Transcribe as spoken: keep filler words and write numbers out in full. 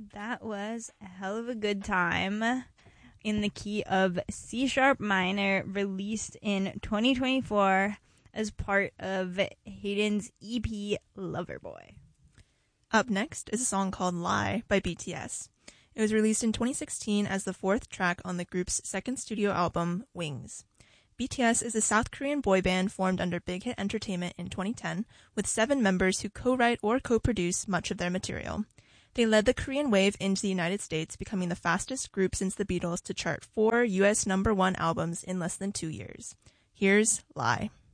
That was a hell of a good time in the key of C sharp minor, released in twenty twenty-four as part of Hayden's E P Loverboy. Up next is a song called Lie by B T S. It was released in twenty sixteen as the fourth track on the group's second studio album, Wings. B T S is a South Korean boy band formed under Big Hit Entertainment in twenty ten, with seven members who co-write or co-produce much of their material. They led the Korean wave into the United States, becoming the fastest group since the Beatles to chart four U S number one albums in less than two years. Here's Lie.